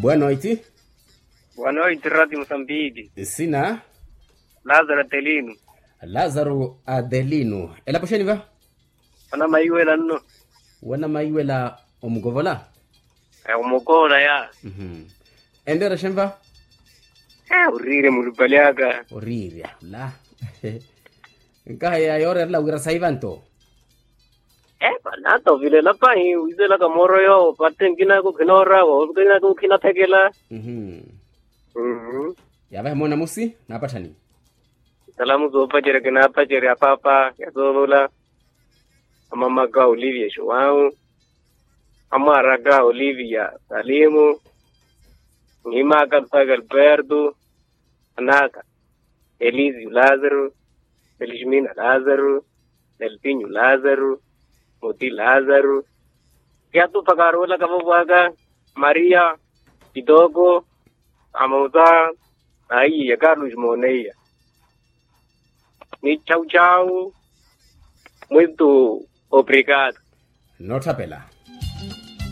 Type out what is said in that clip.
Boa noite. Boa noite, Rádio Moçambique. Sina Lázaro Adelino. Lázaro Adelino. Ela posheni va? Ana maiwela no. Wana maiwela omugovola? Umukola ya. Endera shemva? Urire mulupaliaga. Orire la. Nkaya yore la ugra saivanto. Banato vile la pai uzela kamoro yo patengina ko kinora ko kina ko kinathekela. Yava mona musi na patani. Salamu zopa jere kina pajere papa ya zola. Mama ga Olivia João. Amara ga Olivia Salimu. Nima ga Alberto. Anaka Elizio Lázaro. Felizmina Lázaro. Delpinho Lázaro. Moti Lázaro. Kaya tu pagarola kabawaga Maria Idogo Amauza aí ya Carlos Moneia. Ni tchau tchau. Muito obrigado. Nota pela.